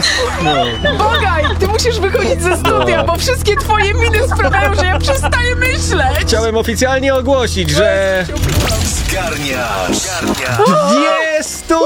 Bogaj, ty musisz wychodzić ze studia, bo wszystkie twoje miny sprawiają, że ja przestaję myśleć. Chciałem oficjalnie ogłosić, że... Zgarniasz. 200